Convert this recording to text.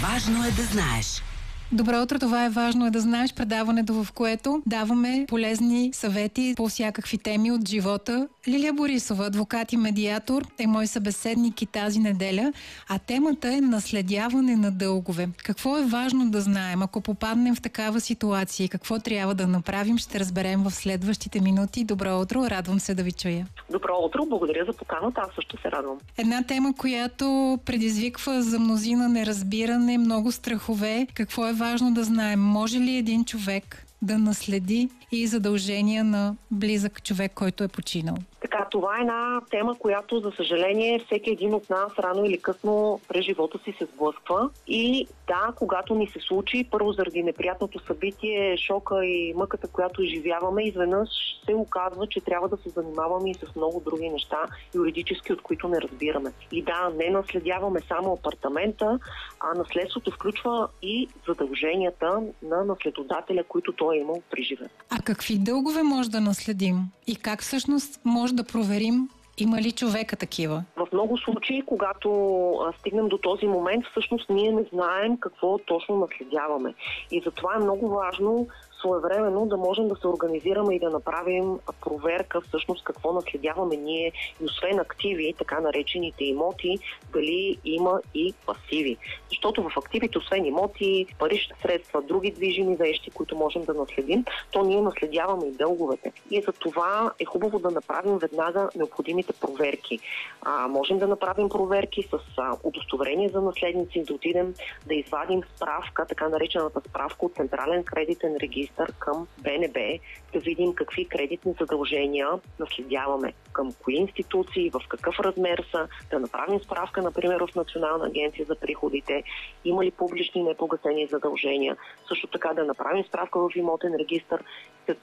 Важно е да знаеш. Добро утро, това е Важно е да знаеш, предаването, в което даваме полезни съвети по всякакви теми от живота. Лилия Борисова, адвокат и медиатор, е мой събеседник и тази неделя, а темата е наследяване на дългове. Какво е важно да знаем, ако попаднем в такава ситуация? Какво трябва да направим, ще разберем в следващите минути. Добро утро, радвам се да ви чуя. Добро утро, благодаря за поканата, аз също се радвам. Една тема, която предизвиква за мнозина неразбиране, много страхове. Какво е важно да знаем? Може ли един човек да наследи и задължения на близък човек, който е починал? Така, това е една тема, която, за съжаление, всеки един от нас рано или късно през живота си се сблъсква. И да, когато ни се случи, първо заради неприятното събитие, шока и мъката, която изживяваме, изведнъж се оказва, че трябва да се занимаваме и с много други неща, юридически, от които не разбираме. И да, не наследяваме само апартамента, а наследството включва и задълженията на наследодателя, които той е имал при живота. А какви дългове може да наследим? И как всъщност може да проверим има ли човека такива? В много случаи, когато стигнем до този момент, всъщност ние не знаем какво точно наследяваме. И затова е много важно своевременно да можем да се организираме и да направим проверка всъщност какво наследяваме ние и освен активи, така наречените имоти, дали има и пасиви. Защото в активите, освен имоти, парични средства, други движими вещи, които можем да наследим, то ние наследяваме и дълговете. И за това е хубаво да направим веднага необходимите проверки. Можем да направим проверки с удостоверение за наследници, да отидем да извадим справка, така наречената справка от Централен кредитен регистър към БНБ, да видим какви кредитни задължения наследяваме, към кои институции, в какъв размер са, да направим справка, например, в Национална агенция за приходите, има ли публични непогасени задължения, също така да направим справка в имотен регистър,